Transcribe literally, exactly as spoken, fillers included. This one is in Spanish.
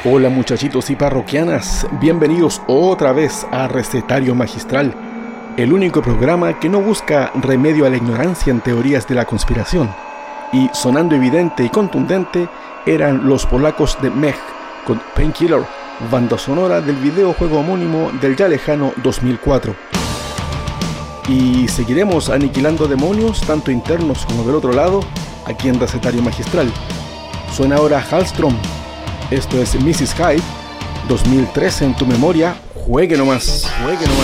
Hola muchachitos y parroquianas, bienvenidos otra vez a Recetario Magistral, el único programa que no busca remedio a la ignorancia en teorías de la conspiración. Y sonando evidente y contundente eran los polacos de Mech con Painkiller, banda sonora del videojuego homónimo del ya lejano dos mil cuatro. Y seguiremos aniquilando demonios, tanto internos como del otro lado, aquí en Recetario Magistral. Suena ahora Halstrom. Esto es missus Hyde, dos mil trece en tu memoria. Juegue nomás, juegue nomás.